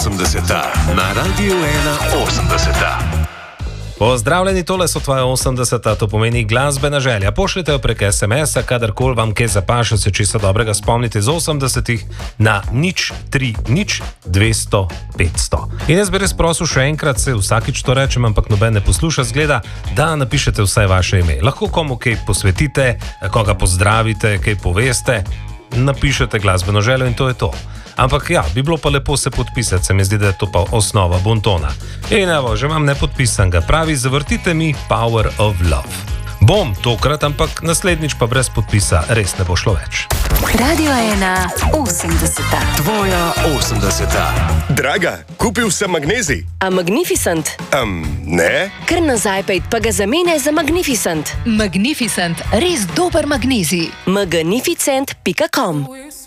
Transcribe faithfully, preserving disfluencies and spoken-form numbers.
osemdeseta na Radiu ena osemdeseta. Pozdravljeni, tole so tvoje osemdeseta, to pomeni glasbena želja. Pošljite jo prek es em es-a, kadarkoli vam kaj zapaše, se čisto dobrega spomnite iz osemdesetih na nič tri nič dvesto petsto. In jaz bi res prosil še enkrat, se vsakič to rečem, ampak noben ne posluša, zgleda, da napišete vsaj vaše ime. Lahko komu kaj posvetite, koga pozdravite, kaj poveste, napišete glasbeno željo in to je to. Ampak ja, bi bilo pa lepo se podpisati, se mi zdi, da je to pa osnova bontona. In evo, že imam nepodpisanega, pravi, zavrtite mi Power of Love. Bom tokrat, ampak naslednjič pa brez podpisa res ne bo šlo več. Radio ena osemdeseta. Tvoja osemdeseta. Draga, kupil sem magnezij. A Magnificent? Um, ne? Kar nazaj pejt pa ga zamene za Magnificent. Magnificent, res dober magnezij. magnificent pika com